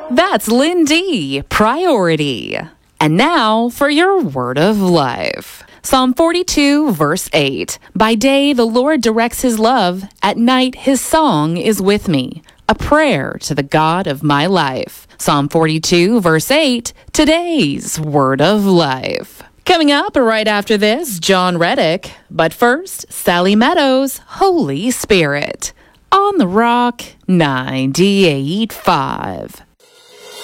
That's Lindy, Priority. And now for your word of life. Psalm 42, verse 8. By day the Lord directs his love. At night his song is with me. A prayer to the God of my life. Psalm 42, verse 8. Today's word of life. Coming up right after this, John Reddick. But first, Sally Meadows, Holy Spirit. On the Rock 98.5.